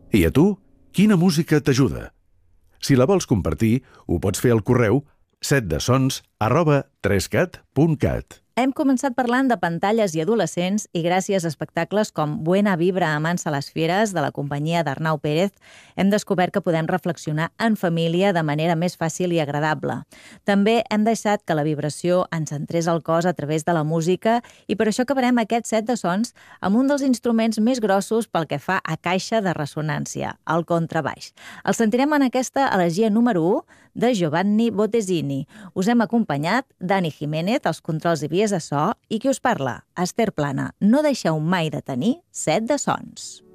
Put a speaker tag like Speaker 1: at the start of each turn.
Speaker 1: I a tu, quina música t'ajuda? Si la vols compartir, ho pots fer al correu setdesons@3cat.cat.
Speaker 2: Hem començat parlant de pantalles i adolescents i gràcies a espectacles com Buena Vibra amants a les fieres de la companyia d'Arnau Pérez hem descobert que podem reflexionar en família de manera més fàcil i agradable. També hem deixat que la vibració ens entrés al cos a través de la música i per això acabarem aquest set de sons amb un dels instruments més grossos pel que fa a caixa de ressonància, el contrabaix. El sentirem en aquesta elegia número 1 de Giovanni Bottesini. Us hem acompanyat Dani Jiménez, als controls i vies de so, i qui us parla, Esther Plana. No deixeu mai de tenir set de sons.